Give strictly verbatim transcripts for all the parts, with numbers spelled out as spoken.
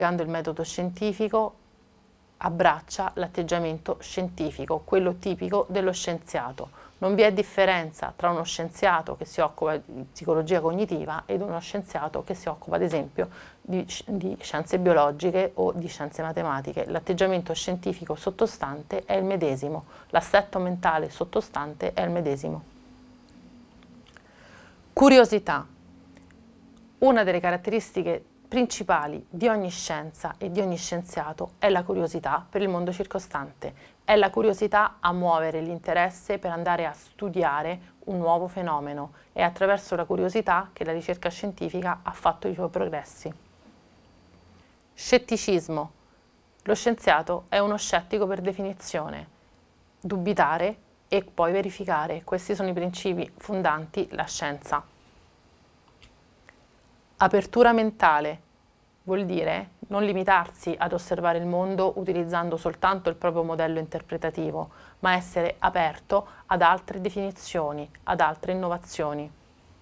Spiegando il metodo scientifico, abbraccia l'atteggiamento scientifico, quello tipico dello scienziato. Non vi è differenza tra uno scienziato che si occupa di psicologia cognitiva ed uno scienziato che si occupa, ad esempio, di, di scienze biologiche o di scienze matematiche. L'atteggiamento scientifico sottostante è il medesimo, l'assetto mentale sottostante è il medesimo. Curiosità. Una delle caratteristiche principali di ogni scienza e di ogni scienziato è la curiosità per il mondo circostante, è la curiosità a muovere l'interesse per andare a studiare un nuovo fenomeno. È attraverso la curiosità che la ricerca scientifica ha fatto i suoi progressi. Scetticismo. Lo scienziato è uno scettico per definizione. Dubitare e poi verificare. Questi sono i principi fondanti la scienza. Apertura mentale vuol dire non limitarsi ad osservare il mondo utilizzando soltanto il proprio modello interpretativo, ma essere aperto ad altre definizioni, ad altre innovazioni.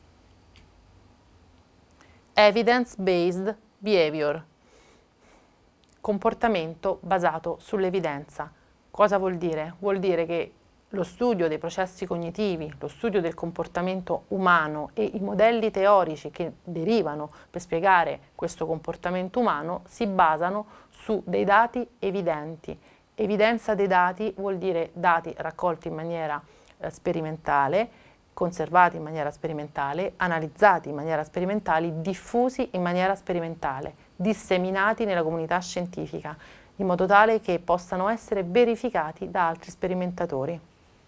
Evidence-based behavior. Comportamento basato sull'evidenza. Cosa vuol dire? Vuol dire che lo studio dei processi cognitivi, lo studio del comportamento umano e i modelli teorici che derivano per spiegare questo comportamento umano si basano su dei dati evidenti. Evidenza dei dati vuol dire dati raccolti in maniera eh, sperimentale, conservati in maniera sperimentale, analizzati in maniera sperimentale, diffusi in maniera sperimentale, disseminati nella comunità scientifica, in modo tale che possano essere verificati da altri sperimentatori.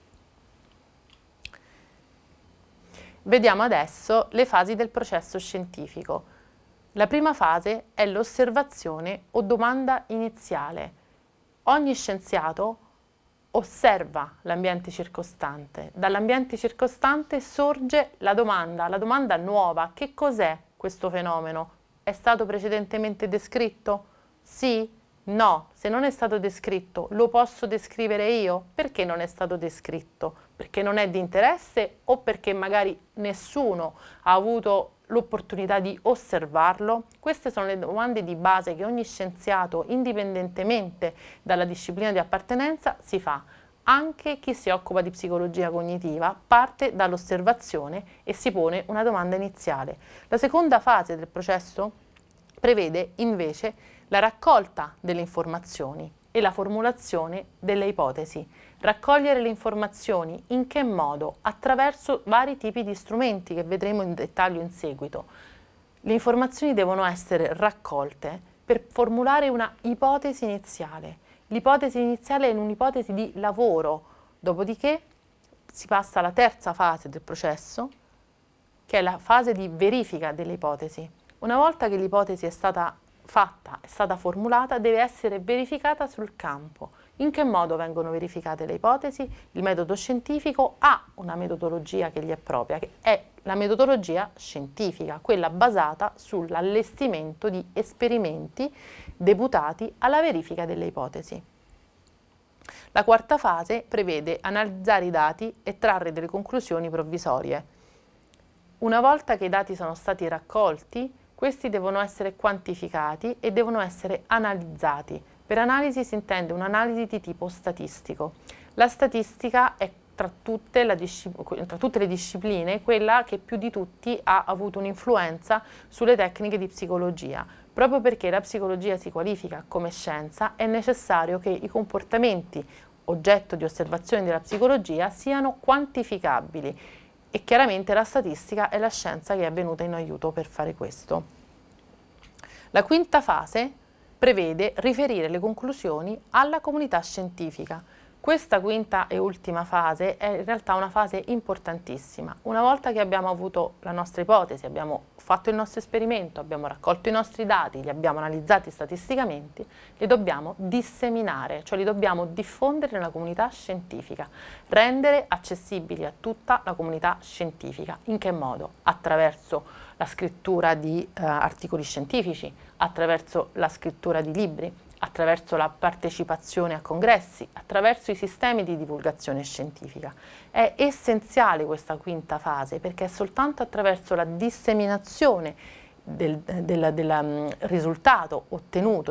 Vediamo adesso le fasi del processo scientifico. La prima fase è l'osservazione o domanda iniziale. Ogni scienziato osserva l'ambiente circostante. Dall'ambiente circostante sorge la domanda, la domanda nuova: che cos'è questo fenomeno? È stato precedentemente descritto? Sì? No, se non è stato descritto, lo posso descrivere io? Perché non è stato descritto? Perché non è di interesse o perché magari nessuno ha avuto l'opportunità di osservarlo? Queste sono le domande di base che ogni scienziato, indipendentemente dalla disciplina di appartenenza, si fa. Anche chi si occupa di psicologia cognitiva parte dall'osservazione e si pone una domanda iniziale. La seconda fase del processo prevede invece la raccolta delle informazioni e la formulazione delle ipotesi. Raccogliere le informazioni in che modo? Attraverso vari tipi di strumenti che vedremo in dettaglio in seguito. Le informazioni devono essere raccolte per formulare una ipotesi iniziale. L'ipotesi iniziale è un'ipotesi di lavoro, dopodiché si passa alla terza fase del processo, che è la fase di verifica delle ipotesi. Una volta che l'ipotesi è stata fatta, è stata formulata, deve essere verificata sul campo. In che modo vengono verificate le ipotesi? Il metodo scientifico ha una metodologia che gli è propria, che è la metodologia scientifica, quella basata sull'allestimento di esperimenti deputati alla verifica delle ipotesi. La quarta fase prevede analizzare i dati e trarre delle conclusioni provvisorie. Una volta che i dati sono stati raccolti, questi devono essere quantificati e devono essere analizzati. Per analisi si intende un'analisi di tipo statistico. La statistica è tra tutte, la tra tutte le discipline quella che più di tutti ha avuto un'influenza sulle tecniche di psicologia. Proprio perché la psicologia si qualifica come scienza, è necessario che i comportamenti oggetto di osservazione della psicologia siano quantificabili. E chiaramente la statistica è la scienza che è venuta in aiuto per fare questo. La quinta fase prevede riferire le conclusioni alla comunità scientifica. Questa quinta e ultima fase è in realtà una fase importantissima. Una volta che abbiamo avuto la nostra ipotesi, abbiamo fatto il nostro esperimento, abbiamo raccolto i nostri dati, li abbiamo analizzati statisticamente, li dobbiamo disseminare, cioè li dobbiamo diffondere nella comunità scientifica, rendere accessibili a tutta la comunità scientifica. In che modo? Attraverso la scrittura di eh, articoli scientifici, attraverso la scrittura di libri, attraverso la partecipazione a congressi, attraverso i sistemi di divulgazione scientifica. È essenziale questa quinta fase perché è soltanto attraverso la disseminazione del, del, del um, risultato ottenuto